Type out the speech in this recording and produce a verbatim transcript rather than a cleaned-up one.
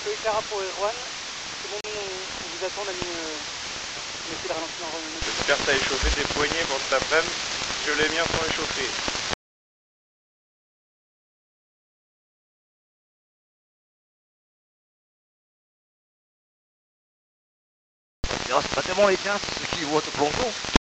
Chloé Clara pour Erwan. C'est bon, on, on vous attend, on a mis une, une essai de ralentissement. J'espère que t'as échauffé tes poignets pour cet après-midi. Je les miens sont échauffés. C'est pas tellement les tiens, c'est ceux qui voient au plongeon.